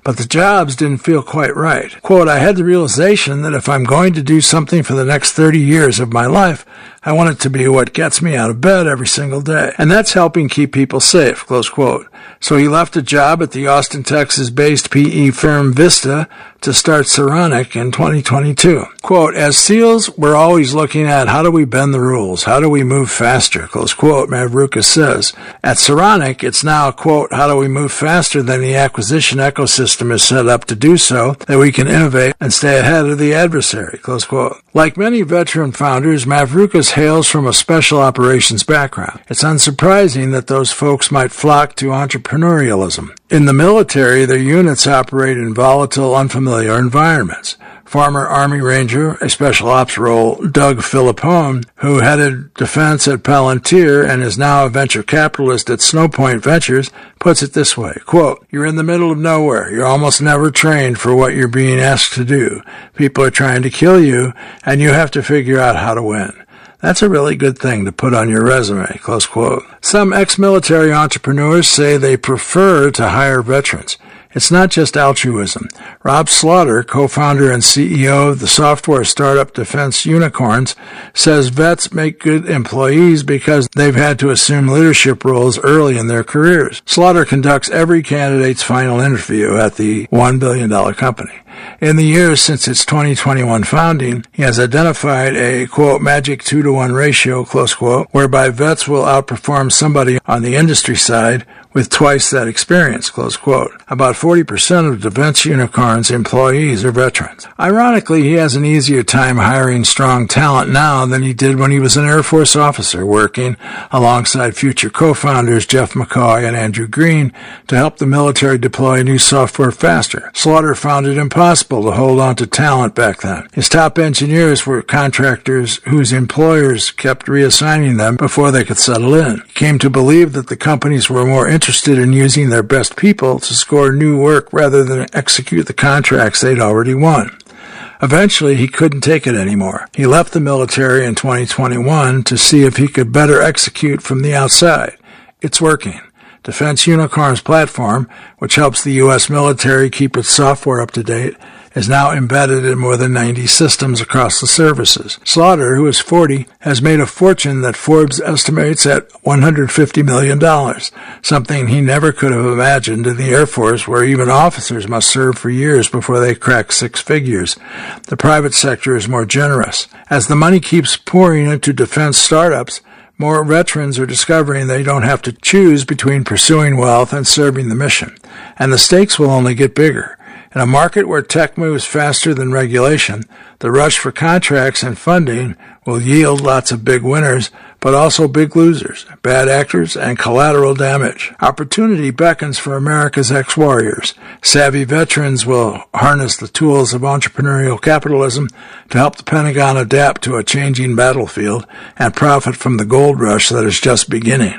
but the jobs didn't feel quite right. Quote, I had the realization that if I'm going to do something for the next 30 years of my life, I want it to be what gets me out of bed every single day. And that's helping keep people safe, close quote. So he left a job at the Austin, Texas-based PE firm Vista to start Saronic in 2022. Quote, as SEALs, we're always looking at how do we bend the rules? How do we move faster? Close quote, Mavrukas says. At Saronic, it's now, quote, how do we move faster than the acquisition ecosystem is set up to do so that we can innovate and stay ahead of the adversary, close quote. Like many veteran founders, Mavrukas hails from a special operations background. It's unsurprising that those folks might flock to entrepreneurialism. In the military, their units operate in volatile, unfamiliar environments. Former Army Ranger, a special ops role, Doug Philippone, who headed defense at Palantir and is now a venture capitalist at Snowpoint Ventures, puts it this way, quote, you're in the middle of nowhere. You're almost never trained for what you're being asked to do. People are trying to kill you, and you have to figure out how to win. That's a really good thing to put on your resume, close quote. Some ex-military entrepreneurs say they prefer to hire veterans. It's not just altruism. Rob Slaughter, co-founder and CEO of the software startup Defense Unicorns, says vets make good employees because they've had to assume leadership roles early in their careers. Slaughter conducts every candidate's final interview at the $1 billion company. In the years since its 2021 founding, he has identified a, quote, magic 2-to-1 ratio, close quote, whereby vets will outperform somebody on the industry side with twice that experience, close quote. About 40% of Defense Unicorn's employees are veterans. Ironically, he has an easier time hiring strong talent now than he did when he was an Air Force officer working alongside future co-founders Jeff McCoy and Andrew Green to help the military deploy new software faster. Slaughter found it impossible to hold on to talent back then. His top engineers were contractors whose employers kept reassigning them before they could settle in. He came to believe that the companies were more interested in using their best people to score new work rather than execute the contracts they'd already won. Eventually, he couldn't take it anymore. He left the military in 2021 to see if he could better execute from the outside. It's working. Defense Unicorn's platform, which helps the U.S. military keep its software up to date, is now embedded in more than 90 systems across the services. Slaughter, who is 40, has made a fortune that Forbes estimates at $150 million, something he never could have imagined in the Air Force, where even officers must serve for years before they crack six figures. The private sector is more generous. As the money keeps pouring into defense startups, more veterans are discovering they don't have to choose between pursuing wealth and serving the mission, and the stakes will only get bigger. In a market where tech moves faster than regulation, the rush for contracts and funding will yield lots of big winners, but also big losers, bad actors, and collateral damage. Opportunity beckons for America's ex-warriors. Savvy veterans will harness the tools of entrepreneurial capitalism to help the Pentagon adapt to a changing battlefield and profit from the gold rush that is just beginning.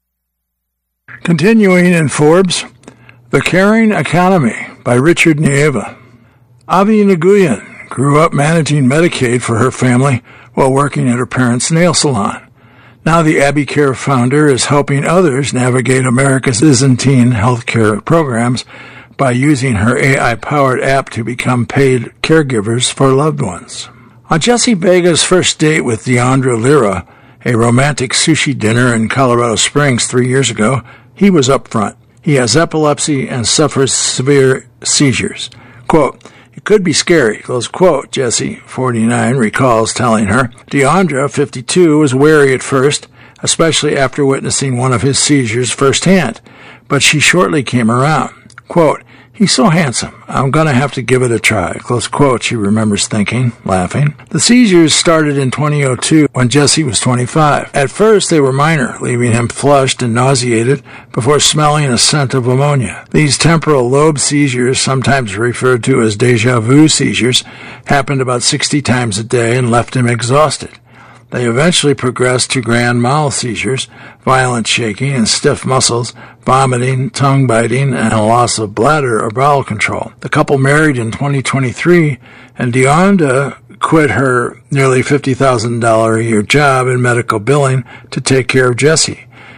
Continuing in Forbes, The Caring Economy by Richard Nieva. Avi Nguyen grew up managing Medicaid for her family while working at her parents' nail salon. Now the Abbey Care founder is helping others navigate America's Byzantine healthcare programs by using her AI-powered app to become paid caregivers for loved ones. On Jesse Vega's first date with Deandra Lira, a romantic sushi dinner in Colorado Springs 3 years ago, he was upfront. He has epilepsy and suffers severe seizures. Quote, it could be scary, close quote, Jesse, 49, recalls telling her. Deandra, 52, was wary at first, especially after witnessing one of his seizures firsthand, but she shortly came around. Quote, he's so handsome. I'm going to have to give it a try. Close quote, she remembers thinking, laughing. The seizures started in 2002 when Jesse was 25. At first, they were minor, leaving him flushed and nauseated before smelling a scent of ammonia. These temporal lobe seizures, sometimes referred to as déjà vu seizures, happened about 60 times a day and left him exhausted. They eventually progressed to grand mal seizures, violent shaking and stiff muscles, vomiting, tongue biting, and a loss of bladder or bowel control. The couple married in 2023, and Deandra quit her nearly $50,000 a year job in medical billing to take care of Jesse.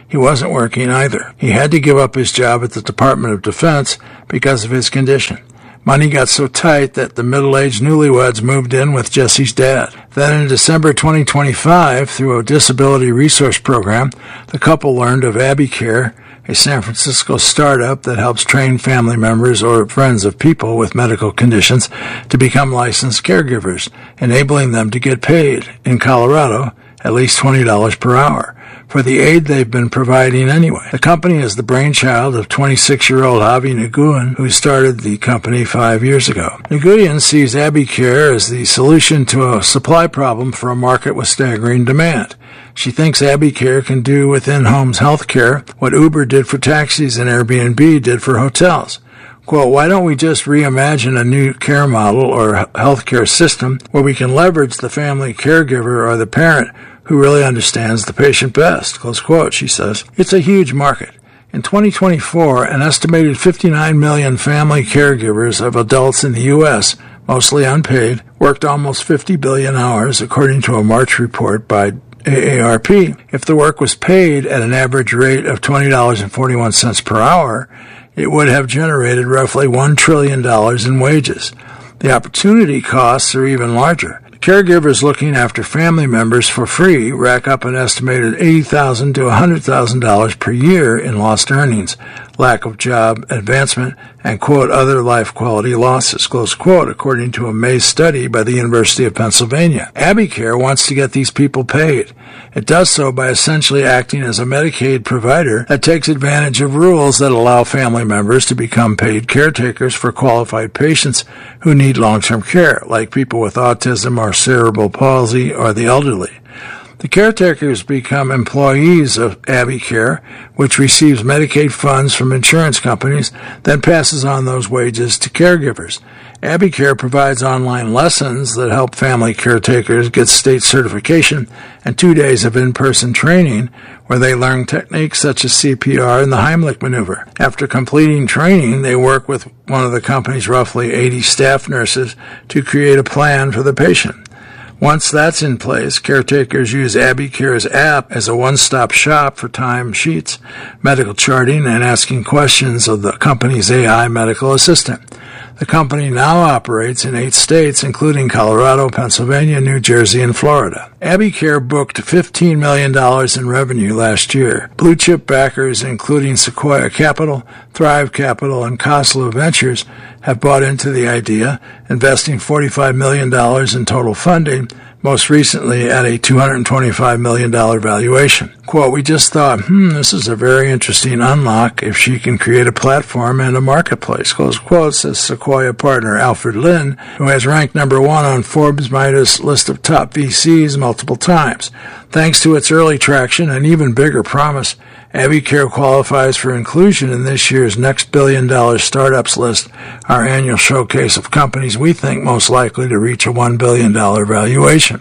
He wasn't working either. He had to give up his job at the Department of Defense because of his condition. Money got so tight that the middle-aged newlyweds moved in with Jesse's dad. Then in December 2025, through a disability resource program, the couple learned of AbbeyCare, a San Francisco startup that helps train family members or friends of people with medical conditions to become licensed caregivers, enabling them to get paid, in Colorado, at least $20 per hour, for the aid they've been providing anyway. The company is the brainchild of 26-year-old Avi Nguyen, who started the company 5 years ago. Nguyen sees AbbeyCare as the solution to a supply problem for a market with staggering demand. She thinks AbbeyCare can do within homes health care what Uber did for taxis and Airbnb did for hotels. Quote, why don't we just reimagine a new care model or healthcare system where we can leverage the family caregiver or the parent who really understands the patient best, close quote, she says. It's a huge market. In 2024, an estimated 59 million family caregivers of adults in the U.S., mostly unpaid, worked almost 50 billion hours, according to a March report by AARP. If the work was paid at an average rate of $20.41 per hour, it would have generated roughly $1 trillion in wages. The opportunity costs are even larger. Caregivers looking after family members for free rack up an estimated $80,000 to $100,000 per year in lost earnings, lack of job advancement, and, quote, other life quality losses, close quote, according to a May study by the University of Pennsylvania. AbbeyCare wants to get these people paid. It does so by essentially acting as a Medicaid provider that takes advantage of rules that allow family members to become paid caretakers for qualified patients who need long-term care, like people with autism or cerebral palsy or the elderly. The caretakers become employees of AbbeyCare, which receives Medicaid funds from insurance companies, then passes on those wages to caregivers. AbbeyCare provides online lessons that help family caretakers get state certification and 2 days of in-person training where they learn techniques such as CPR and the Heimlich maneuver. After completing training, they work with one of the company's roughly 80 staff nurses to create a plan for the patient. Once that's in place, caretakers use AbbeyCare's app as a one-stop shop for time sheets, medical charting, and asking questions of the company's AI medical assistant. The company now operates in 8 states, including Colorado, Pennsylvania, New Jersey, and Florida. AbbeyCare booked $15 million in revenue last year. Blue-chip backers, including Sequoia Capital, Thrive Capital, and Khosla Ventures, have bought into the idea, investing $45 million in total funding, most recently at a $225 million valuation. Quote, we just thought, this is a very interesting unlock if she can create a platform and a marketplace, close quote, says Sequoia partner Alfred Lin, who has ranked number 1 on Forbes' Midas list of top VCs multiple times. Thanks to its early traction and even bigger promise, AbbeyCare qualifies for inclusion in this year's Next Billion-Dollar Startups list, our annual showcase of companies we think most likely to reach a $1 billion valuation.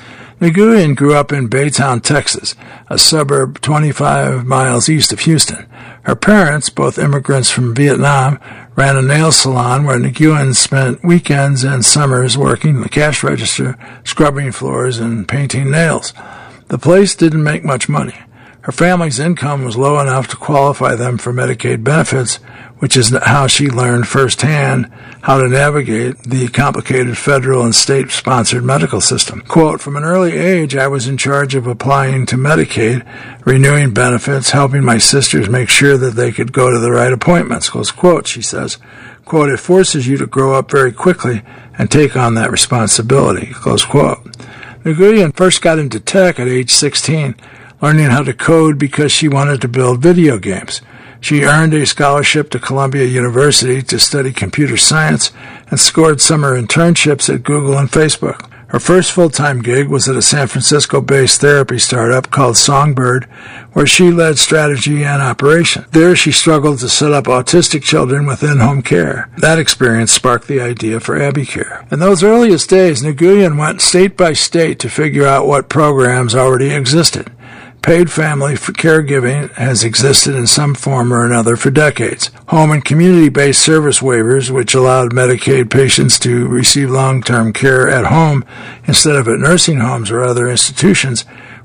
Nguyen grew up in Baytown, Texas, a suburb 25 miles east of Houston. Her parents, both immigrants from Vietnam, ran a nail salon where Nguyen spent weekends and summers working the cash register, scrubbing floors, and painting nails. The place didn't make much money. Her family's income was low enough to qualify them for Medicaid benefits, which is how she learned firsthand how to navigate the complicated federal and state-sponsored medical system. Quote, from an early age, I was in charge of applying to Medicaid, renewing benefits, helping my sisters make sure that they could go to the right appointments, close quote, she says. Quote, it forces you to grow up very quickly and take on that responsibility, close quote. Nguyen first got into tech at age 16, learning how to code because she wanted to build video games. She earned a scholarship to Columbia University to study computer science and scored summer internships at Google and Facebook. Her first full-time gig was at a San Francisco-based therapy startup called Songbird, where she led strategy and operation. There, she struggled to set up autistic children with in-home care. That experience sparked the idea for AbbeyCare. In those earliest days, Nguyen went state by state to figure out what programs already existed. Paid family caregiving has existed in some form or another for decades. Home and community-based service waivers, which allowed Medicaid patients to receive long-term care at home instead of at nursing homes or other institutions,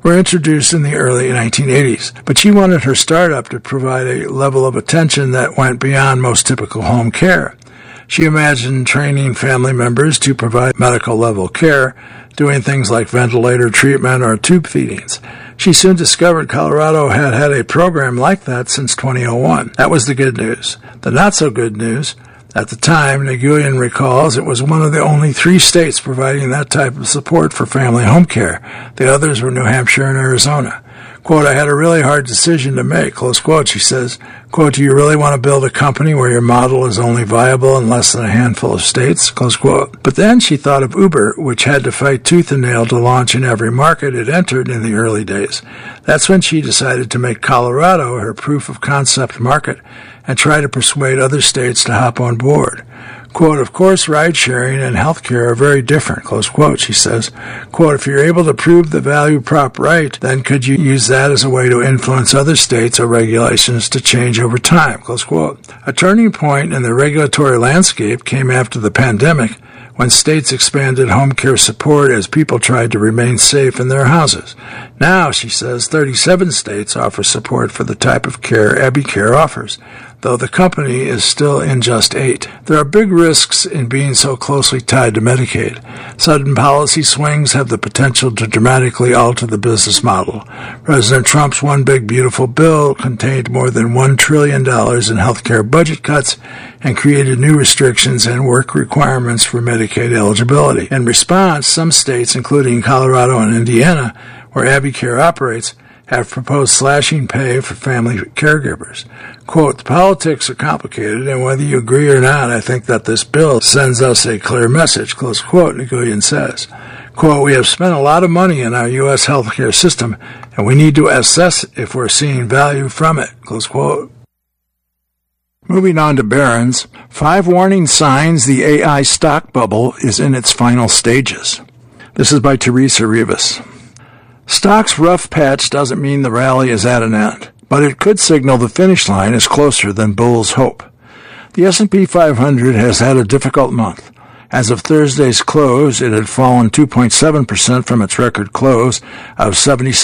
were introduced in the early 1980s, but she wanted her startup to provide a level of attention that went beyond most typical home care. She imagined training family members to provide medical-level care, doing things like ventilator treatment or tube feedings. She soon discovered Colorado had had a program like that since 2001. That was the good news. The not-so-good news, at the time, Nguyen recalls, it was one of the only 3 states providing that type of support for family home care. The others were New Hampshire and Arizona. Quote, I had a really hard decision to make, close quote, she says. Quote, do you really want to build a company where your model is only viable in less than a handful of states? Close quote. But then she thought of Uber, which had to fight tooth and nail to launch in every market it entered in the early days. That's when she decided to make Colorado her proof of concept market and try to persuade other states to hop on board. Quote, of course, ride-sharing and healthcare are very different, close quote, she says. Quote, if you're able to prove the value prop right, then could you use that as a way to influence other states or regulations to change over time, close quote. A turning point in the regulatory landscape came after the pandemic, when states expanded home care support as people tried to remain safe in their houses. Now, she says, 37 states offer support for the type of care AbbeyCare offers, though the company is still in just 8. There are big risks in being so closely tied to Medicaid. Sudden policy swings have the potential to dramatically alter the business model. President Trump's One Big Beautiful Bill contained more than $1 trillion in health care budget cuts and created new restrictions and work requirements for Medicaid eligibility. In response, some states, including Colorado and Indiana, where AbbeyCare operates, have proposed slashing pay for family caregivers. Quote, the politics are complicated, and whether you agree or not, I think that this bill sends us a clear message, close quote, Nguyen says. Quote, we have spent a lot of money in our U.S. healthcare system, and we need to assess if we're seeing value from it, close quote. Moving on to Barron's, 5 warning signs the AI stock bubble is in its final stages. This is by Teresa Rivas. Stock's rough patch doesn't mean the rally is at an end, but it could signal the finish line is closer than bulls hope. The S&P 500 has had a difficult month. As of Thursday's close, it had fallen 2.7% from its record close of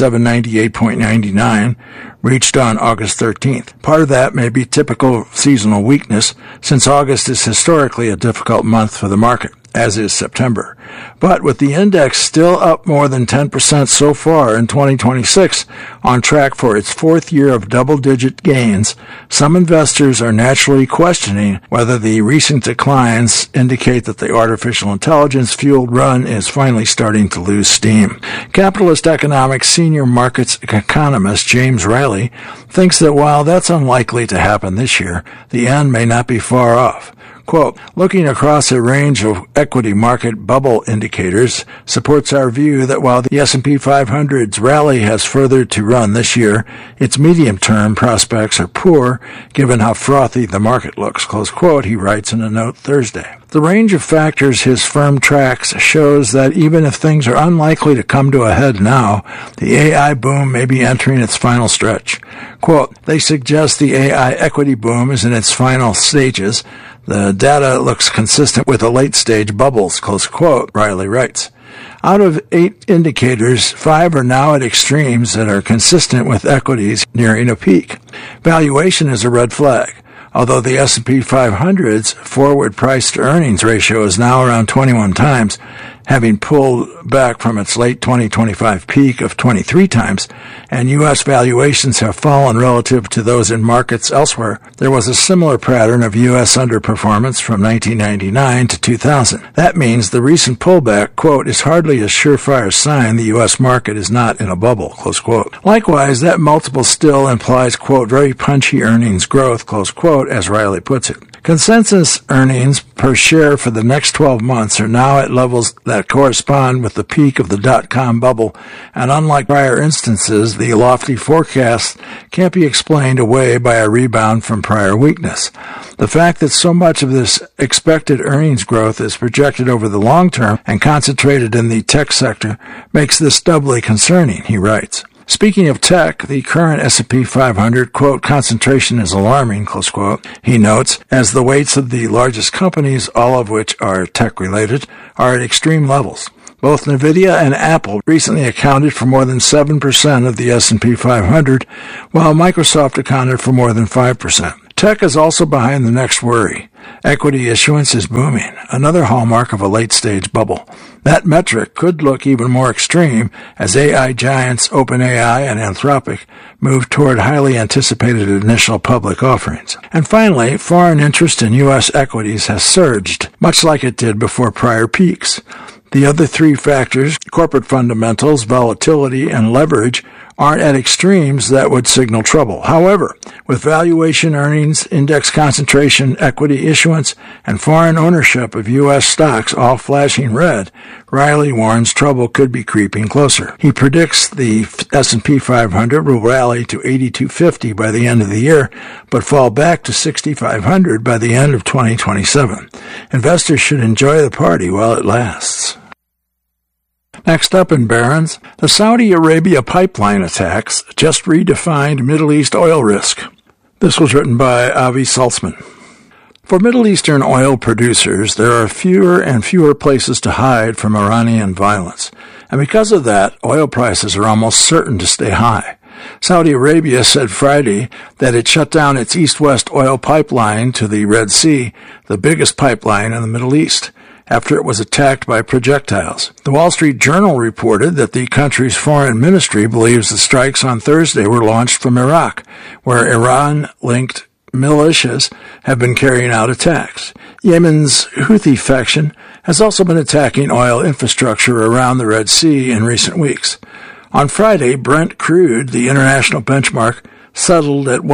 7798.99, reached on August 13th. Part of that may be typical seasonal weakness, since August is historically a difficult month for the market, as is September. But with the index still up more than 10% so far in 2026, on track for its 4th year of double-digit gains, some investors are naturally questioning whether the recent declines indicate that the artificial intelligence-fueled run is finally starting to lose steam. Capitalist Economics senior markets economist James Riley thinks that while that's unlikely to happen this year, the end may not be far off. Quote, looking across a range of equity market bubble indicators supports our view that while the S&P 500's rally has further to run this year, its medium-term prospects are poor given how frothy the market looks, close quote, he writes in a note Thursday. The range of factors his firm tracks shows that even if things are unlikely to come to a head now, the AI boom may be entering its final stretch. Quote, they suggest the AI equity boom is in its final stages. The data looks consistent with the late-stage bubbles, close quote, Riley writes. Out of 8 indicators, 5 are now at extremes that are consistent with equities nearing a peak. Valuation is a red flag. Although the S&P 500's forward price-to-earnings ratio is now around 21 times, having pulled back from its late 2025 peak of 23 times, and U.S. valuations have fallen relative to those in markets elsewhere, there was a similar pattern of U.S. underperformance from 1999 to 2000. That means the recent pullback, quote, is hardly a surefire sign the U.S. market is not in a bubble, close quote. Likewise, that multiple still implies, quote, very punchy earnings growth, close quote, as Riley puts it. Consensus earnings per share for the next 12 months are now at levels that correspond with the peak of the dot-com bubble, and unlike prior instances, the lofty forecasts can't be explained away by a rebound from prior weakness. The fact that so much of this expected earnings growth is projected over the long term and concentrated in the tech sector makes this doubly concerning, he writes. Speaking of tech, the current S&P 500, quote, concentration is alarming, close quote, he notes, as the weights of the largest companies, all of which are tech-related, are at extreme levels. Both NVIDIA and Apple recently accounted for more than 7% of the S&P 500, while Microsoft accounted for more than 5%. Tech is also behind the next worry. Equity issuance is booming, another hallmark of a late-stage bubble. That metric could look even more extreme as AI giants OpenAI and Anthropic move toward highly anticipated initial public offerings. And finally, foreign interest in U.S. equities has surged, much like it did before prior peaks. The other three factors, corporate fundamentals, volatility, and leverage, aren't at extremes that would signal trouble. However, with valuation, earnings, index concentration, equity issuance, and foreign ownership of U.S. stocks all flashing red, Riley warns trouble could be creeping closer. He predicts the S&P 500 will rally to 8250 by the end of the year, but fall back to 6500 by the end of 2027. Investors should enjoy the party while it lasts. Next up in Barron's, the Saudi Arabia pipeline attacks just redefined Middle East oil risk. This was written by Avi Saltzman. For Middle Eastern oil producers, there are fewer and fewer places to hide from Iranian violence, and because of that, oil prices are almost certain to stay high. Saudi Arabia said Friday that it shut down its east-west oil pipeline to the Red Sea, the biggest pipeline in the Middle East, after it was attacked by projectiles. The Wall Street Journal reported that the country's foreign ministry believes the strikes on Thursday were launched from Iraq, where Iran-linked militias have been carrying out attacks. Yemen's Houthi faction has also been attacking oil infrastructure around the Red Sea in recent weeks. On Friday, Brent crude, the international benchmark, settled at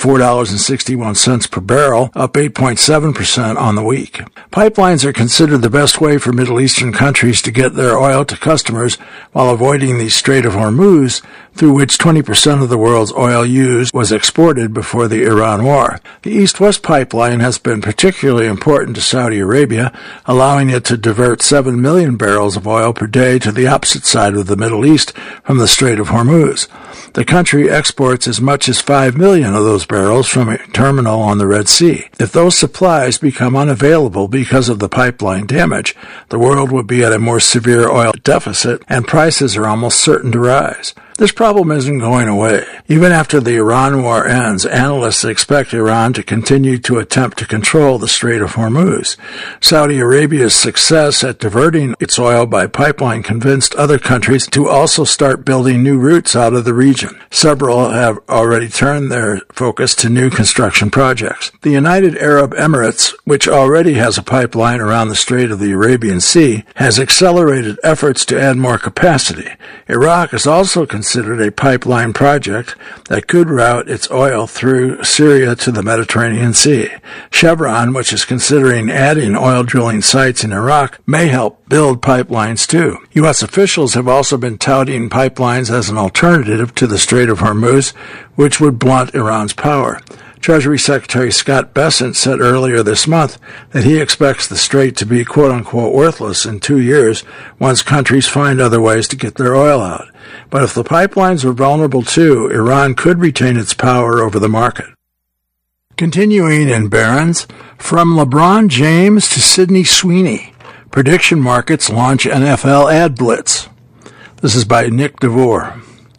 $104.61 per barrel, up 8.7% on the week. Pipelines are considered the best way for Middle Eastern countries to get their oil to customers while avoiding the Strait of Hormuz, through which 20% of the world's oil used was exported before the Iran war. The East-West pipeline has been particularly important to Saudi Arabia, allowing it to divert 7 million barrels of oil per day to the opposite side of the Middle East from the Strait of Hormuz. The country exports as much as 5 million of those barrels from a terminal on the Red Sea. If those supplies become unavailable because of the pipeline damage, the world would be at a more severe oil deficit, and prices are almost certain to rise. This problem isn't going away. Even after the Iran war ends, analysts expect Iran to continue to attempt to control the Strait of Hormuz. Saudi Arabia's success at diverting its oil by pipeline convinced other countries to also start building new routes out of the region. Several have already turned their focus to new construction projects. The United Arab Emirates, which already has a pipeline around the Strait of the Arabian Sea, has accelerated efforts to add more capacity. Iraq is also considering a pipeline project that could route its oil through Syria to the Mediterranean Sea. Chevron, which is considering adding oil drilling sites in Iraq, may help build pipelines too. U.S. officials have also been touting pipelines as an alternative to the Strait of Hormuz, which would blunt Iran's power. Treasury Secretary Scott Bessent said earlier this month that he expects the strait to be quote-unquote worthless in 2 years once countries find other ways to get their oil out. But if the pipelines are vulnerable too, Iran could retain its power over the market. Continuing in Barron's, from LeBron James to Sydney Sweeney, prediction markets launch NFL ad blitz. This is by Nick DeVore.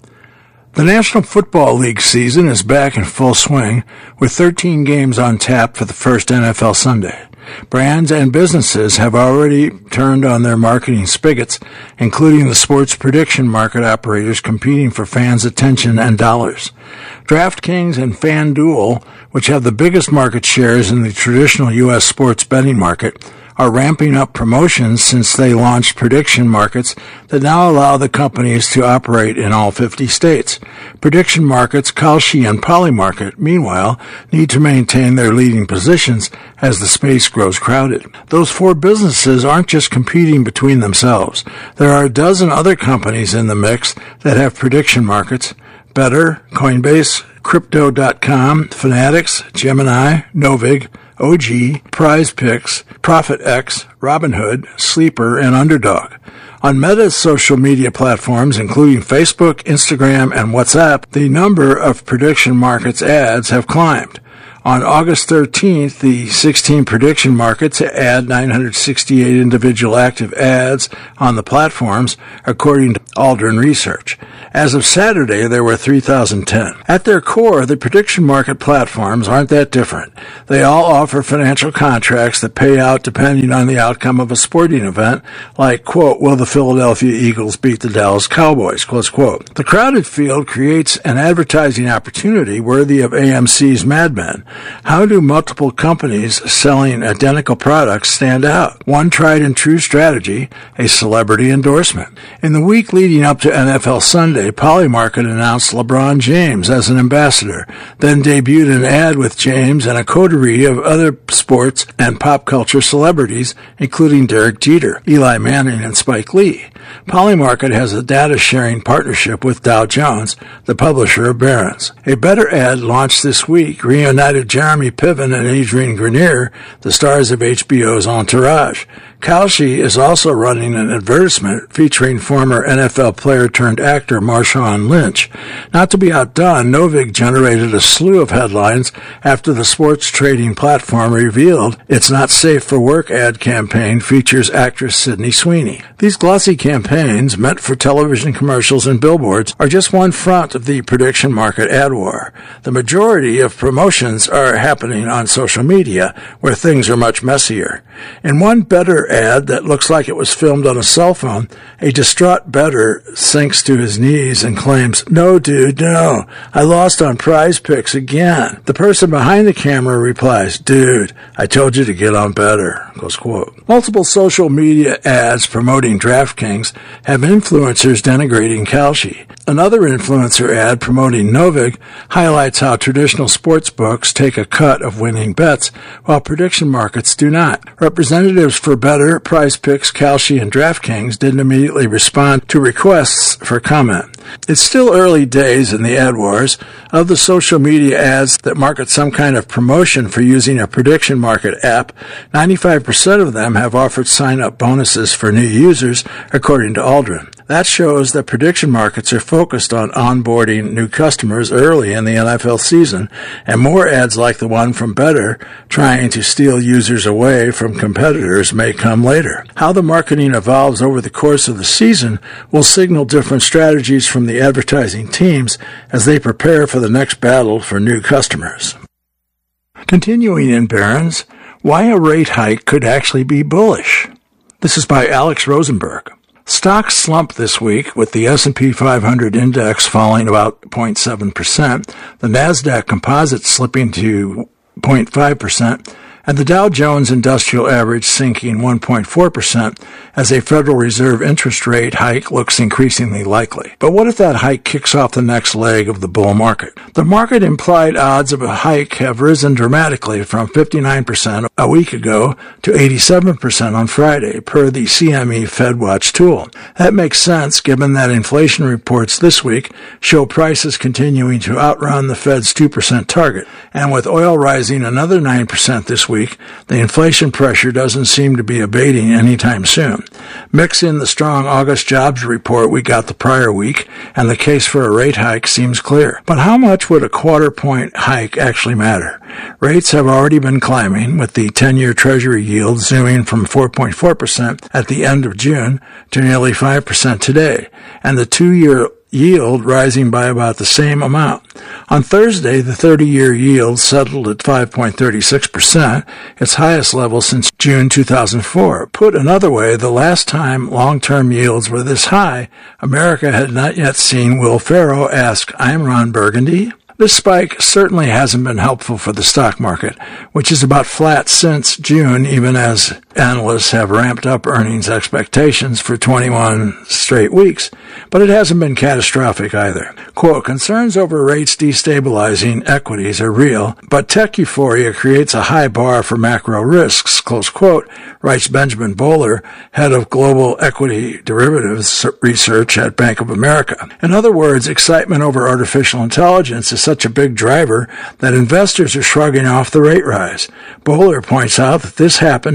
The National Football League season is back in full swing, with 13 games on tap for the first NFL Sunday. Brands and businesses have already turned on their marketing spigots, including the sports prediction market operators competing for fans' attention and dollars. DraftKings and FanDuel, which have the biggest market shares in the traditional U.S. sports betting market, are ramping up promotions since they launched prediction markets that now allow the companies to operate in all 50 states. Prediction markets, Kalshi and Polymarket, meanwhile, need to maintain their leading positions as the space grows crowded. Those four businesses aren't just competing between themselves. There are a dozen other companies in the mix that have prediction markets: Better, Coinbase, Crypto.com, Fanatics, Gemini, Novig, OG, PrizePicks, ProfitX, Robinhood, Sleeper, and Underdog. On Meta's social media platforms, including Facebook, Instagram, and WhatsApp, the number of prediction markets ads have climbed. On August 13th, the 16 prediction markets add 968 individual active ads on the platforms, according to Aldrin Research. As of Saturday, there were 3,010. At their core, the prediction market platforms aren't that different. They all offer financial contracts that pay out depending on the outcome of a sporting event, like, quote, will the Philadelphia Eagles beat the Dallas Cowboys, close quote. The crowded field creates an advertising opportunity worthy of AMC's Mad Men. How do multiple companies selling identical products stand out? One tried and true strategy, a celebrity endorsement. In the week leading up to NFL Sunday, Polymarket announced LeBron James as an ambassador, then debuted an ad with James and a coterie of other sports and pop culture celebrities, including Derek Jeter, Eli Manning, and Spike Lee. Polymarket has a data-sharing partnership with Dow Jones, the publisher of Barron's. A better ad launched this week reunited Jeremy Piven and Adrian Grenier, the stars of HBO's Entourage. Kalshi is also running an advertisement featuring former NFL player turned actor Marshawn Lynch. Not to be outdone, Novig generated a slew of headlines after the sports trading platform revealed its Not Safe for Work ad campaign features actress Sydney Sweeney. These glossy campaigns, meant for television commercials and billboards, are just one front of the prediction market ad war. The majority of promotions are happening on social media, where things are much messier. In one better ad that looks like it was filmed on a cell phone, a distraught bettor sinks to his knees and claims, "No, dude, no. I lost on Prize Picks again." The person behind the camera replies, "Dude, I told you to get on better." Close quote. Multiple social media ads promoting DraftKings have influencers denigrating Kalshi. Another influencer ad promoting Novig highlights how traditional sports books take a cut of winning bets, while prediction markets do not. Representatives for Better, Prize Picks, Kalshi, and DraftKings didn't immediately respond to requests for comment. It's still early days in the ad wars. Of the social media ads that market some kind of promotion for using a prediction market app, 95% of them have offered sign-up bonuses for new users, according to Aldrin. That shows that prediction markets are focused on onboarding new customers early in the NFL season, and more ads like the one from Better trying to steal users away from competitors may come later. How the marketing evolves over the course of the season will signal different strategies from the advertising teams as they prepare for the next battle for new customers. Continuing in Barron's, why a rate hike could actually be bullish. This is by Alex Rosenberg. Stocks slumped this week, with the S&P 500 index falling about 0.7%, the NASDAQ composite slipping to 0.5%, and the Dow Jones Industrial Average sinking 1.4% as a Federal Reserve interest rate hike looks increasingly likely. But what if that hike kicks off the next leg of the bull market? The market implied odds of a hike have risen dramatically from 59% a week ago to 87% on Friday, per the CME FedWatch tool. That makes sense given that inflation reports this week show prices continuing to outrun the Fed's 2% target. And with oil rising another 9% this week, the inflation pressure doesn't seem to be abating anytime soon. Mix in the strong August jobs report we got the prior week, and the case for a rate hike seems clear. But how much would a quarter-point hike actually matter? Rates have already been climbing, with the 10-year Treasury yield zooming from 4.4% at the end of June to nearly 5% today, and the 2-year yield rising by about the same amount. On Thursday, the 30-year yield settled at 5.36%, its highest level since June 2004. Put another way, the last time long-term yields were this high, America had not yet seen Will Ferrell ask, "I'm Ron Burgundy?" This spike certainly hasn't been helpful for the stock market, which is about flat since June, even as analysts have ramped up earnings expectations for 21 straight weeks, but it hasn't been catastrophic either. Quote, concerns over rates destabilizing equities are real, but tech euphoria creates a high bar for macro risks, close quote, writes Benjamin Bowler, head of global equity derivatives research at Bank of America. In other words, excitement over artificial intelligence is such a big driver that investors are shrugging off the rate rise. Bowler points out that this happened in the late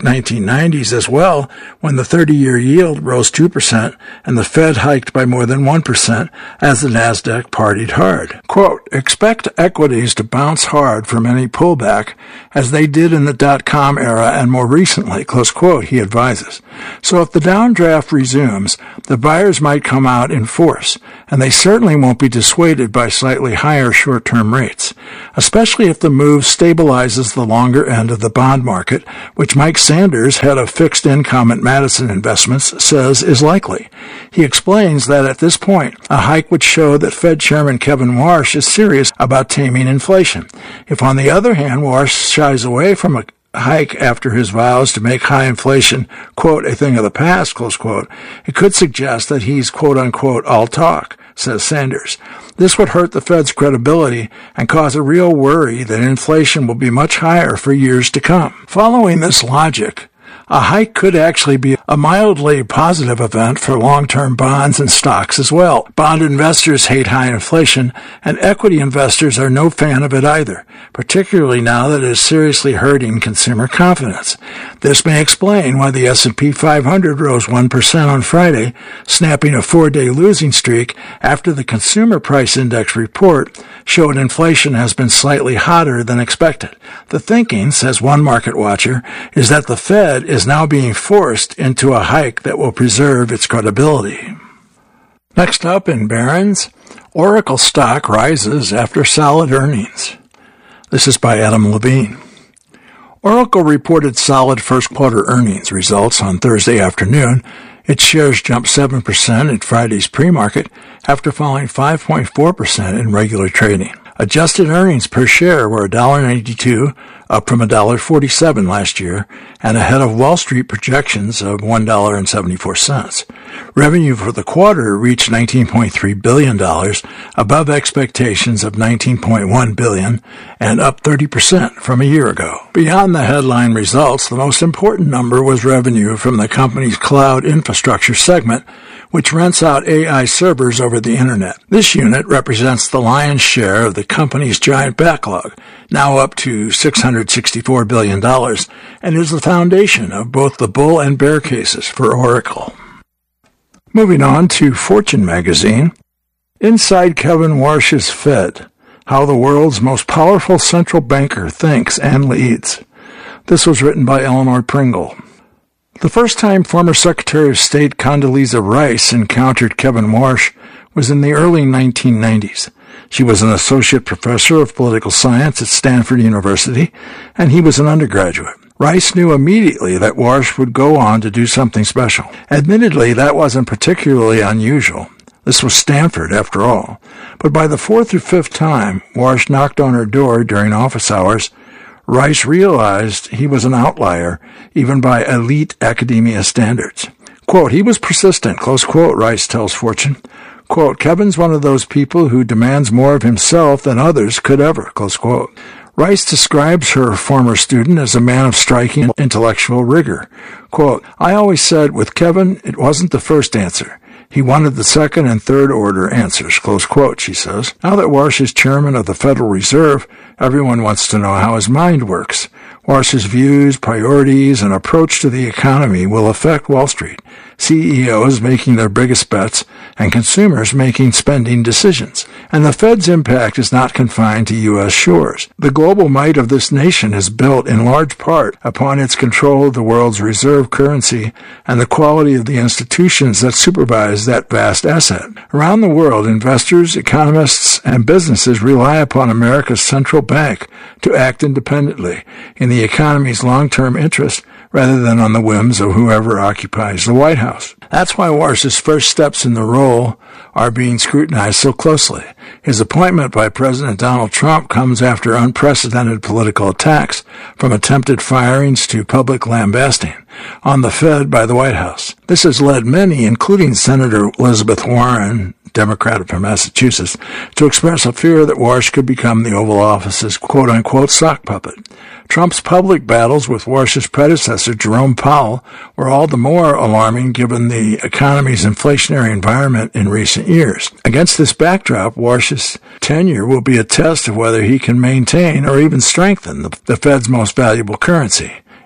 late 1990s as well, when the 30-year yield rose 2% and the Fed hiked by more than 1% as the Nasdaq partied hard. Quote, expect equities to bounce hard from any pullback as they did in the dot-com era and more recently, close quote, he advises. So if the downdraft resumes, the buyers might come out in force, and they certainly won't be dissuaded by slightly higher short-term rates, especially if the move stabilizes the longer end of the bond market, which Mike Sanders, head of fixed income at Madison Investments, says is likely. He explains that at this point, a hike would show that Fed Chairman Kevin Warsh is serious about taming inflation. If, on the other hand, Warsh shies away from a hike after his vows to make high inflation, quote, a thing of the past, close quote, it could suggest that he's, quote unquote, all talk, says Sanders. This would hurt the Fed's credibility and cause a real worry that inflation will be much higher for years to come. Following this logic, a hike could actually be a mildly positive event for long-term bonds and stocks as well. Bond investors hate high inflation, and equity investors are no fan of it either, particularly now that it is seriously hurting consumer confidence. This may explain why the S&P 500 rose 1% on Friday, snapping a 4-day losing streak after the Consumer Price Index report showed inflation has been slightly hotter than expected. The thinking, says one market watcher, is that the Fed is now being forced into a hike that will preserve its credibility. Next up in Barron's, Oracle stock rises after solid earnings. This is by Adam Levine. Oracle reported solid first-quarter earnings results on Thursday afternoon. Its shares jumped 7% at Friday's pre-market after falling 5.4% in regular trading. Adjusted earnings per share were $1.92, up from $1.47 last year, and ahead of Wall Street projections of $1.74. Revenue for the quarter reached $19.3 billion, above expectations of $19.1 billion, and up 30% from a year ago. Beyond the headline results, the most important number was revenue from the company's cloud infrastructure segment, which rents out AI servers over the Internet. This unit represents the lion's share of the company's giant backlog, now up to $664 billion, and is the foundation of both the bull and bear cases for Oracle. Moving on to Fortune magazine, Inside Kevin Warsh's Fed, How the World's Most Powerful Central Banker Thinks and Leads. This was written by Eleanor Pringle. The first time former Secretary of State Condoleezza Rice encountered Kevin Warsh was in the early 1990s. She was an associate professor of political science at Stanford University, and he was an undergraduate. Rice knew immediately that Warsh would go on to do something special. Admittedly, that wasn't particularly unusual. This was Stanford, after all. But by the fourth or fifth time Warsh knocked on her door during office hours, Rice realized he was an outlier, even by elite academia standards. Quote, he was persistent, close quote, Rice tells Fortune. Quote, Kevin's one of those people who demands more of himself than others could ever, close quote. Rice describes her former student as a man of striking intellectual rigor. Quote, I always said with Kevin, it wasn't the first answer. He wanted the second and third order answers, close quote, she says. Now that Warsh is chairman of the Federal Reserve, everyone wants to know how his mind works. Warsh's views, priorities, and approach to the economy will affect Wall Street, CEOs making their biggest bets, and consumers making spending decisions. And the Fed's impact is not confined to U.S. shores. The global might of this nation is built in large part upon its control of the world's reserve currency and the quality of the institutions that supervise that vast asset. Around the world, investors, economists, and businesses rely upon America's central bank to act independently in the economy's long-term interest rather than on the whims of whoever occupies the White House. That's why Warsh's first steps in the role are being scrutinized so closely. His appointment by President Donald Trump comes after unprecedented political attacks, from attempted firings to public lambasting, on the Fed by the White House. This has led many, including Senator Elizabeth Warren, Democrat from Massachusetts, to express a fear that Warsh could become the Oval Office's quote-unquote sock puppet. Trump's public battles with Warsh's predecessor, Jerome Powell, were all the more alarming given the economy's inflationary environment in recent years. Against this backdrop, Warsh's tenure will be a test of whether he can maintain or even strengthen the Fed's most valuable currency,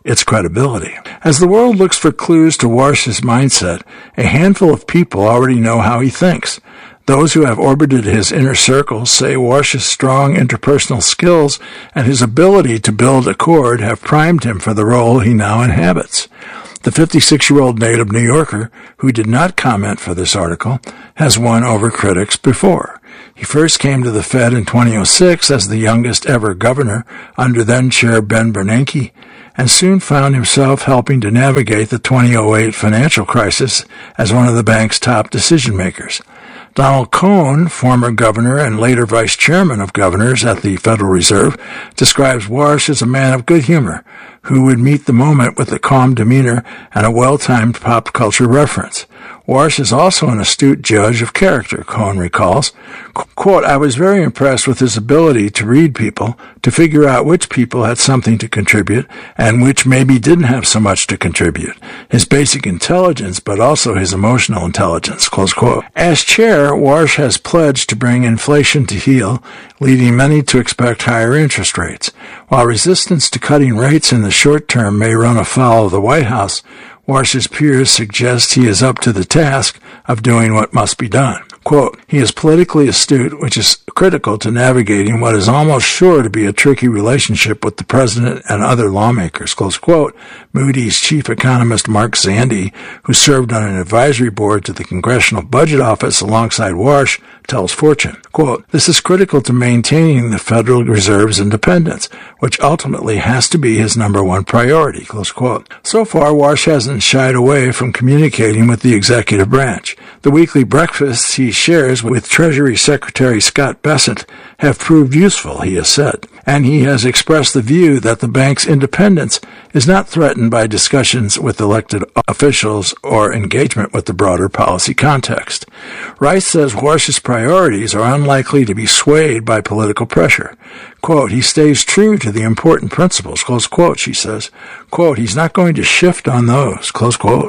its credibility. As the world looks for clues to Warsh's mindset, a handful of people already know how he thinks. Those who have orbited his inner circles say Warsh's strong interpersonal skills and his ability to build accord have primed him for the role he now inhabits. The 56-year-old native New Yorker, who did not comment for this article, has won over critics before. He first came to the Fed in 2006 as the youngest ever governor under then-Chair Ben Bernanke, and soon found himself helping to navigate the 2008 financial crisis as one of the bank's top decision-makers. Donald Cohn, former governor and later vice chairman of governors at the Federal Reserve, describes Warsh as a man of good humor who would meet the moment with a calm demeanor and a well-timed pop culture reference. Warsh is also an astute judge of character, Cohn recalls. Quote, I was very impressed with his ability to read people, to figure out which people had something to contribute and which maybe didn't have so much to contribute. His basic intelligence, but also his emotional intelligence, close quote. As chair, Warsh has pledged to bring inflation to heel, leading many to expect higher interest rates. While resistance to cutting rates in the short term may run afoul of the White House, Warsh's peers suggest he is up to the task of doing what must be done. Quote, he is politically astute, which is critical to navigating what is almost sure to be a tricky relationship with the president and other lawmakers, close quote. Moody's chief economist Mark Zandi, who served on an advisory board to the Congressional Budget Office alongside Warsh, tells Fortune, quote, this is critical to maintaining the Federal Reserve's independence, which ultimately has to be his number one priority, close quote. So far, Warsh hasn't shied away from communicating with the executive branch. The weekly breakfasts he shares with Treasury Secretary Scott Bessent have proved useful, he has said, and he has expressed the view that the bank's independence is not threatened by discussions with elected officials or engagement with the broader policy context. Rice says Warsh's priorities are unlikely to be swayed by political pressure. Quote, he stays true to the important principles, close quote, she says. Quote, he's not going to shift on those, close quote.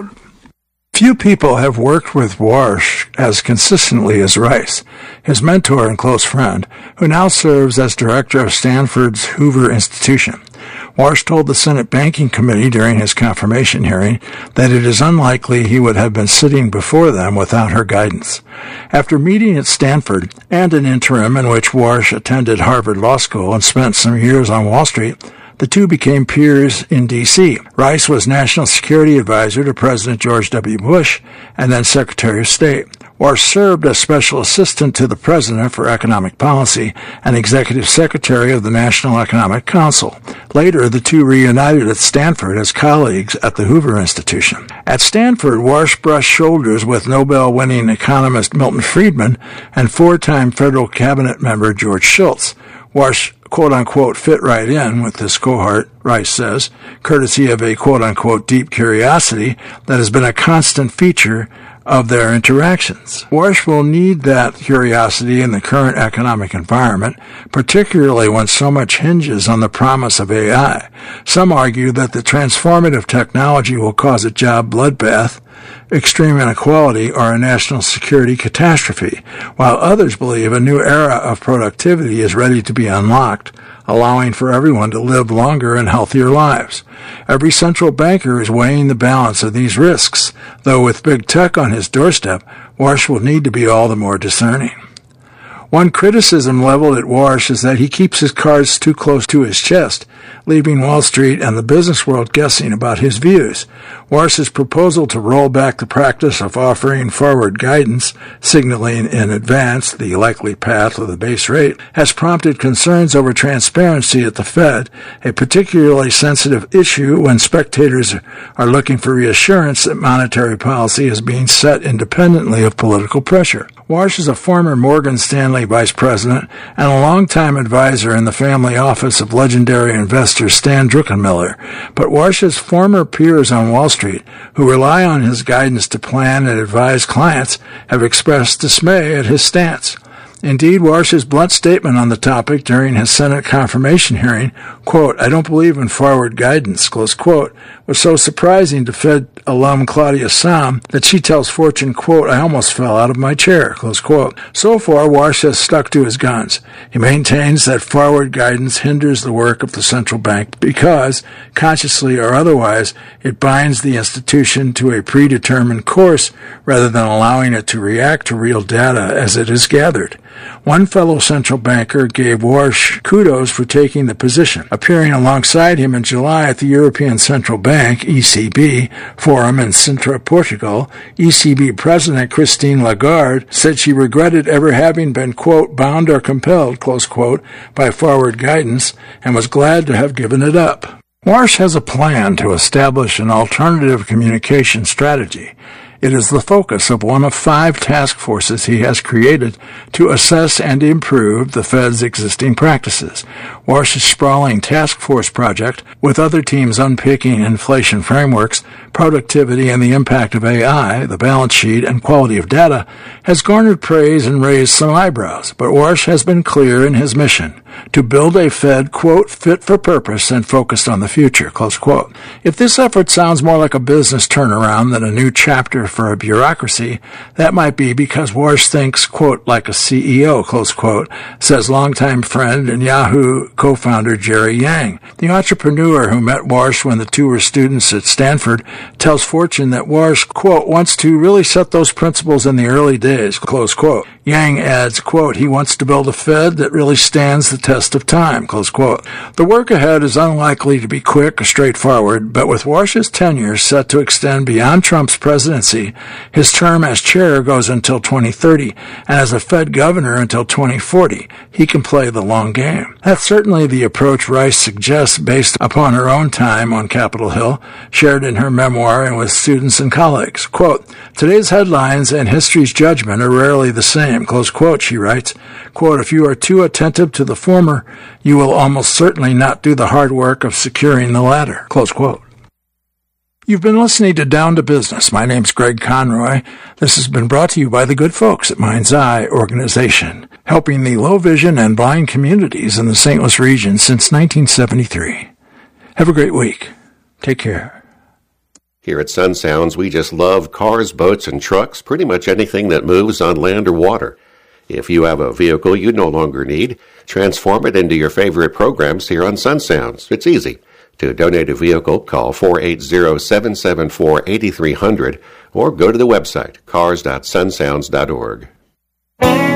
Few people have worked with Warsh as consistently as Rice, his mentor and close friend, who now serves as director of Stanford's Hoover Institution. Warsh told the Senate Banking Committee during his confirmation hearing that it is unlikely he would have been sitting before them without her guidance. After meeting at Stanford and an interim in which Warsh attended Harvard Law School and spent some years on Wall Street, the two became peers in D.C. Rice was National Security Advisor to President George W. Bush and then Secretary of State. Warsh served as Special Assistant to the President for Economic Policy and Executive Secretary of the National Economic Council. Later, the two reunited at Stanford as colleagues at the Hoover Institution. At Stanford, Warsh brushed shoulders with Nobel-winning economist Milton Friedman and four-time federal cabinet member George Shultz. Warsh quote-unquote fit right in with this cohort, Rice says, courtesy of a quote-unquote deep curiosity that has been a constant feature of their interactions. Warsh will need that curiosity in the current economic environment, particularly when so much hinges on the promise of AI. Some argue that the transformative technology will cause a job bloodbath, extreme inequality, or a national security catastrophe, while others believe a new era of productivity is ready to be unlocked, allowing for everyone to live longer and healthier lives. Every central banker is weighing the balance of these risks, though with big tech on his doorstep, Warsh will need to be all the more discerning. One criticism leveled at Warsh is that he keeps his cards too close to his chest, leaving Wall Street and the business world guessing about his views. Warsh's proposal to roll back the practice of offering forward guidance, signaling in advance the likely path of the base rate, has prompted concerns over transparency at the Fed, a particularly sensitive issue when spectators are looking for reassurance that monetary policy is being set independently of political pressure. Warsh is a former Morgan Stanley vice president and a longtime advisor in the family office of legendary investor Stan Druckenmiller, but Warsh's former peers on Wall Street, who rely on his guidance to plan and advise clients, have expressed dismay at his stance. Indeed, Warsh's blunt statement on the topic during his Senate confirmation hearing, quote, "I don't believe in forward guidance," close quote, was so surprising to Fed alum Claudia Sahm that she tells Fortune, quote, "I almost fell out of my chair," close quote. So far, Warsh has stuck to his guns. He maintains that forward guidance hinders the work of the central bank because, consciously or otherwise, it binds the institution to a predetermined course rather than allowing it to react to real data as it is gathered. One fellow central banker gave Warsh kudos for taking the position. Appearing alongside him in July at the European Central Bank, ECB, forum in Sintra, Portugal, ECB President Christine Lagarde said she regretted ever having been, quote, "bound or compelled," close quote, by forward guidance and was glad to have given it up. Warsh has a plan to establish an alternative communication strategy. It is the focus of one of 5 task forces he has created to assess and improve the Fed's existing practices. Warsh's sprawling task force project, with other teams unpicking inflation frameworks, productivity, and the impact of AI, the balance sheet, and quality of data, has garnered praise and raised some eyebrows. But Warsh has been clear in his mission, to build a Fed, quote, "fit for purpose and focused on the future," close quote. If this effort sounds more like a business turnaround than a new chapter for a bureaucracy, that might be because Warsh thinks, quote, "like a CEO," close quote, says longtime friend and Yahoo co-founder Jerry Yang. The entrepreneur who met Warsh when the two were students at Stanford tells Fortune that Warsh, quote, "wants to really set those principles in the early days," close quote. Yang adds, quote, "he wants to build a Fed that really stands the test of time," close quote. The work ahead is unlikely to be quick or straightforward, but with Warsh's tenure set to extend beyond Trump's presidency, his term as chair goes until 2030, and as a Fed governor until 2040. He can play the long game. That's certainly the approach Rice suggests based upon her own time on Capitol Hill, shared in her memoir and with students and colleagues. Quote, "Today's headlines and history's judgment are rarely the same," close quote, she writes. Quote, "If you are too attentive to the former, you will almost certainly not do the hard work of securing the latter," close quote. You've been listening to Down to Business. My name's Greg Conroy. This has been brought to you by the good folks at Mind's Eye Organization, helping the low vision and blind communities in the St. Louis region since 1973. Have a great week. Take care. Here at Sun Sounds, we just love cars, boats, and trucks, pretty much anything that moves on land or water. If you have a vehicle you no longer need, transform it into your favorite programs here on Sun Sounds. It's easy. To donate a vehicle, call 480-774-8300 or go to the website cars.sunsounds.org.